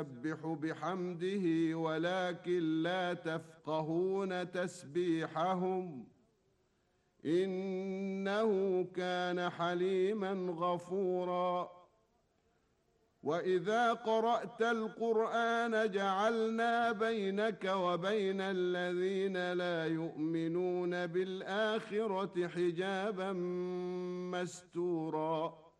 يسبح بحمده ولكن لا تفقهون تسبيحهم إنه كان حليما غفورا. وإذا قرأت القرآن جعلنا بينك وبين الذين لا يؤمنون بالآخرة حجابا مستورا.